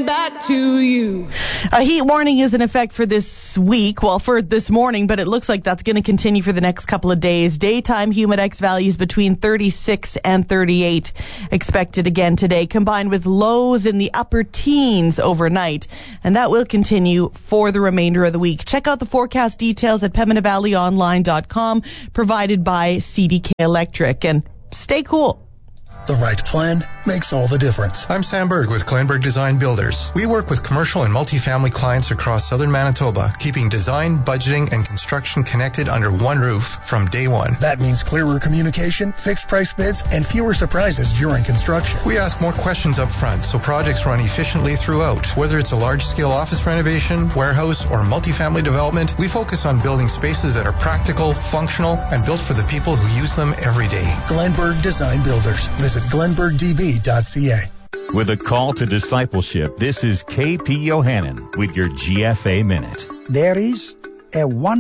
coming back to you. A heat warning is in effect for this week, well, for this morning, but it looks like that's going to continue for the next couple of days. Daytime Humidex values between 36 and 38 expected again today, combined with lows in the upper teens overnight. And that will continue for the remainder of the week. Check out the forecast details at PembinaValleyOnline.com, provided by CDK Electric. And stay cool. The right plan makes all the difference. I'm Sam Berg with Glenberg Design Builders. We work with commercial and multifamily clients across southern Manitoba, keeping design, budgeting, and construction connected under one roof from day one. That means clearer communication, fixed price bids, and fewer surprises during construction. We ask more questions up front so projects run efficiently throughout. Whether it's a large-scale office renovation, warehouse, or multifamily development, we focus on building spaces that are practical, functional, and built for the people who use them every day. Glenberg Design Builders. Visit glenbergdb.ca. With a call to discipleship, this is KP Yohannan with your GFA Minute. There is a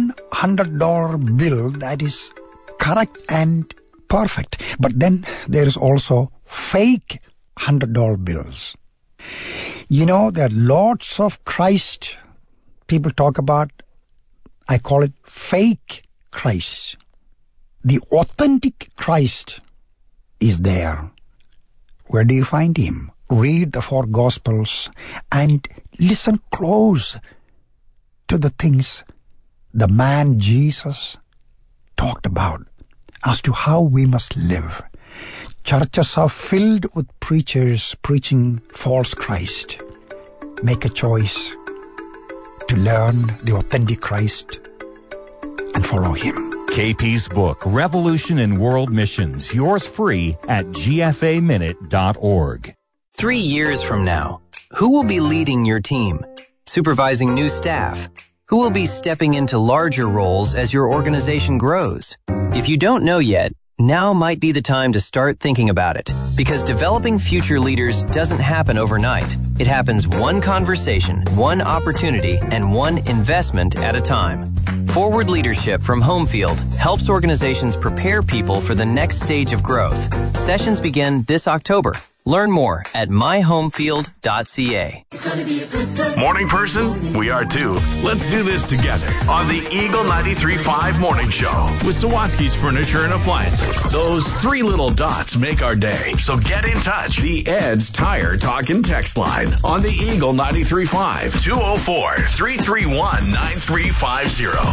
$100 bill that is correct and perfect. But then there is also fake $100 bills. You know, there are lots of Christ people talk about. I call it fake Christ. The authentic Christ is there. Where do you find him? Read the 4 Gospels and listen close to the things the man Jesus talked about as to how we must live. Churches are filled with preachers preaching false Christ. Make a choice to learn the authentic Christ and follow him. KP's book, Revolution in World Missions, yours free at gfaminute.org. 3 years from now, who will be leading your team, supervising new staff? Who will be stepping into larger roles as your organization grows? If you don't know yet, now might be the time to start thinking about it, because developing future leaders doesn't happen overnight. It happens one conversation, one opportunity, and one investment at a time. Forward Leadership from Homefield helps organizations prepare people for the next stage of growth. Sessions begin this October. Learn more at myhomefield.ca. Morning person? We are too. Let's do this together on the Eagle 93.5 Morning Show with Sawatsky's Furniture and Appliances. Those 3 little dots make our day. So get in touch. The Ed's Tire Talk and Text line on the Eagle 93.5 204-331-9350.